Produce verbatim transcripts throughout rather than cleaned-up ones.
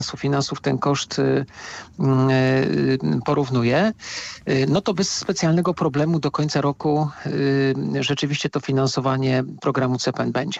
finansów ten koszt y, y, porównuje, y, no to bez specjalnego problemu do końca roku y, rzeczywiście to finansowanie programu C P N będzie.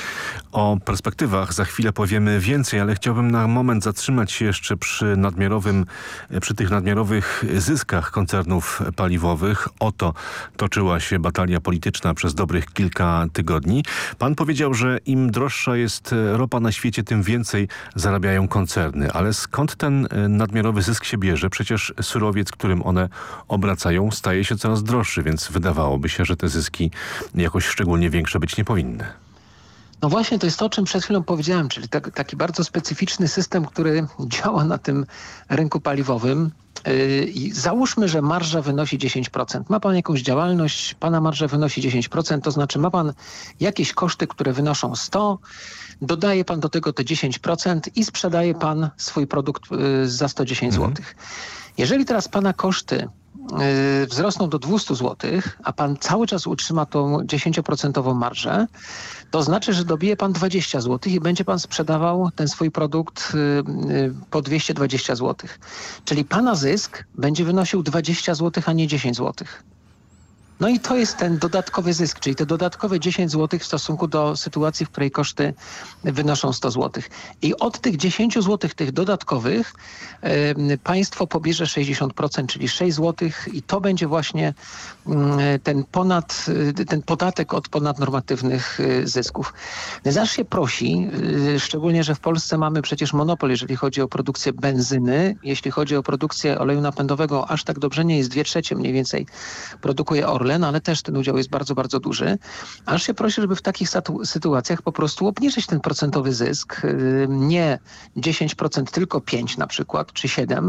O perspektywach za chwilę powiemy więcej, ale chciałbym na moment zatrzymać się jeszcze przy nadmiarowym, przy tych nadmiarowych zyskach koncernów paliwowych. O to toczyła się batalia polityczna przez dobrych kilka tygodni. Pan powiedział, że im droższa jest ropa na świecie, tym więcej zarabiają koncerny. Ale skąd ten nadmiarowy zysk się bierze? Przecież surowiec, którym one obracają, staje się coraz droższy, więc wydawałoby się, że te zyski jakoś szczególnie większe być nie powinny. No właśnie, to jest to, o czym przed chwilą powiedziałem, czyli tak, taki bardzo specyficzny system, który działa na tym rynku paliwowym. I załóżmy, że marża wynosi dziesięć procent. Ma pan jakąś działalność, pana marża wynosi dziesięć procent, to znaczy ma pan jakieś koszty, które wynoszą sto, dodaje pan do tego te dziesięć procent i sprzedaje pan swój produkt za sto dziesięć złotych. Jeżeli teraz pana koszty Yy, wzrosną do dwieście złotych, a pan cały czas utrzyma tą dziesięcioprocentową marżę, to znaczy, że dobije pan dwadzieścia złotych i będzie pan sprzedawał ten swój produkt yy, yy, po dwieście dwadzieścia złotych. Czyli pana zysk będzie wynosił dwadzieścia złotych, a nie dziesięć złotych. No i to jest ten dodatkowy zysk, czyli te dodatkowe dziesięć złotych w stosunku do sytuacji, w której koszty wynoszą sto złotych. I od tych dziesięć złotych, tych dodatkowych, y, państwo pobierze sześćdziesiąt procent, czyli sześć złotych i to będzie właśnie y, ten ponad, y, ten podatek od ponadnormatywnych y, zysków. Zawsze się prosi, y, szczególnie, że w Polsce mamy przecież monopol, jeżeli chodzi o produkcję benzyny. Jeśli chodzi o produkcję oleju napędowego, aż tak dobrze nie jest, dwie trzecie mniej więcej produkuje Orlen, ale też ten udział jest bardzo, bardzo duży. Aż się prosi, żeby w takich sytuacjach po prostu obniżyć ten procentowy zysk. Nie dziesięć procent, tylko pięć na przykład, czy siedem.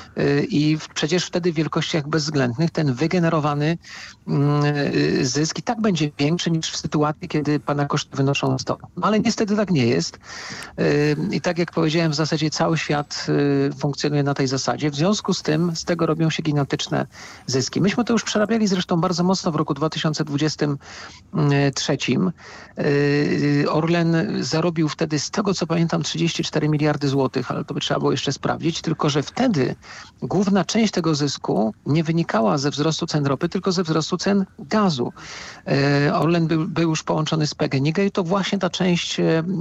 I przecież wtedy w wielkościach bezwzględnych ten wygenerowany zysk i tak będzie większy niż w sytuacji, kiedy pana koszty wynoszą sto. No ale niestety tak nie jest. I tak jak powiedziałem, w zasadzie cały świat funkcjonuje na tej zasadzie. W związku z tym z tego robią się gigantyczne zyski. Myśmy to już przerabiali zresztą bardzo mocno w roku dwa tysiące dwudziestym trzecim. Orlen zarobił wtedy, z tego co pamiętam, trzydzieści cztery miliardy złotych, ale to by trzeba było jeszcze sprawdzić, tylko że wtedy główna część tego zysku nie wynikała ze wzrostu cen ropy, tylko ze wzrostu cen gazu. Orlen był, był już połączony z P G N I G i to właśnie ta część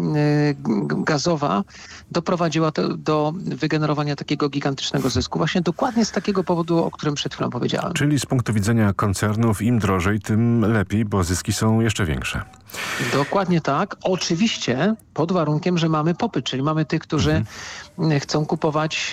gazowa doprowadziła to, do wygenerowania takiego gigantycznego zysku. Właśnie dokładnie z takiego powodu, o którym przed chwilą powiedziałem. Czyli z punktu widzenia koncernów im drożej, tym lepiej, bo zyski są jeszcze większe. Dokładnie tak. Oczywiście pod warunkiem, że mamy popyt, czyli mamy tych, którzy mhm. chcą kupować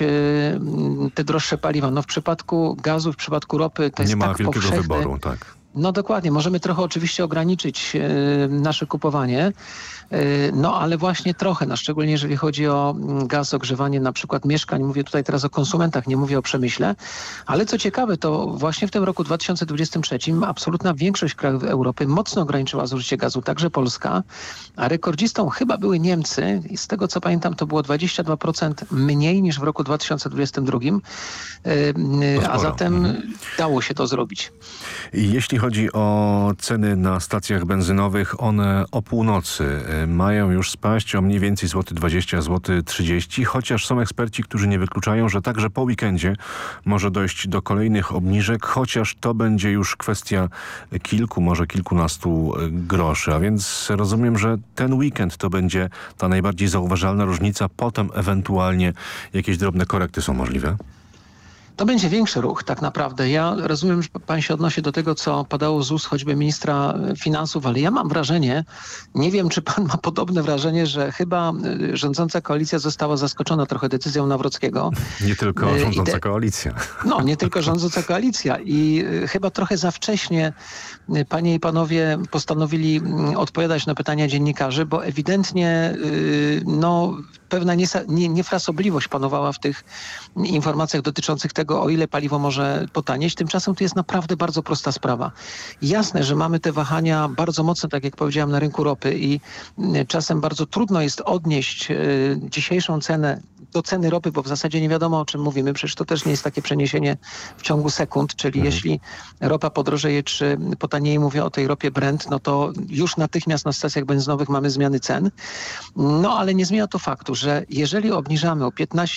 y, te droższe paliwa. No w przypadku gazu, w przypadku ropy to nie jest ma tak wielkiego powszechne. wyboru, tak. No dokładnie. Możemy trochę oczywiście ograniczyć y, nasze kupowanie, y, no ale właśnie trochę, no, szczególnie jeżeli chodzi o gaz, ogrzewanie na przykład mieszkań. Mówię tutaj teraz o konsumentach, nie mówię o przemyśle. Ale co ciekawe, to właśnie w tym roku dwa tysiące dwudziestym trzecim absolutna większość krajów Europy mocno ograniczyła zużycie gazu, także Polska. A rekordzistą chyba były Niemcy i z tego co pamiętam to było dwadzieścia dwa procent mniej niż w roku dwa tysiące dwudziestym drugim. Y, y, a zatem mhm. dało się to zrobić. I jeśli chodzi o ceny na stacjach benzynowych, one o północy mają już spaść o mniej więcej złoty dwadzieścia, złoty trzydzieści, chociaż są eksperci, którzy nie wykluczają, że także po weekendzie może dojść do kolejnych obniżek, chociaż to będzie już kwestia kilku, może kilkunastu groszy. A więc rozumiem, że ten weekend to będzie ta najbardziej zauważalna różnica, potem ewentualnie jakieś drobne korekty są możliwe? To będzie większy ruch tak naprawdę. Ja rozumiem, że pan się odnosi do tego, co padało z ust choćby ministra finansów, ale ja mam wrażenie, nie wiem, czy pan ma podobne wrażenie, że chyba rządząca koalicja została zaskoczona trochę decyzją Nawrockiego. Nie tylko rządząca te... koalicja. No, nie tylko rządząca koalicja. I chyba trochę za wcześnie panie i panowie postanowili odpowiadać na pytania dziennikarzy, bo ewidentnie no, pewna niefrasobliwość panowała w tych informacjach dotyczących tego, o ile paliwo może potanieść. Tymczasem to jest naprawdę bardzo prosta sprawa. Jasne, że mamy te wahania bardzo mocne, tak jak powiedziałem, na rynku ropy i czasem bardzo trudno jest odnieść dzisiejszą cenę do ceny ropy, bo w zasadzie nie wiadomo, o czym mówimy. Przecież to też nie jest takie przeniesienie w ciągu sekund, czyli mhm. jeśli ropa podrożeje czy potanieje, mówię o tej ropie Brent, no to już natychmiast na stacjach benzynowych mamy zmiany cen. No ale nie zmienia to faktu, że jeżeli obniżamy o piętnaście